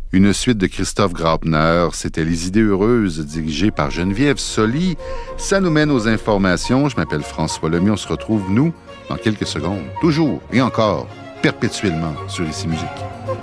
Une suite de Christophe Graupner, c'était Les Idées heureuses, dirigées par Geneviève Soli. Ça nous mène aux informations. Je m'appelle François Lemieux. On se retrouve, nous, dans quelques secondes. Toujours et encore, perpétuellement, sur Ici Musique.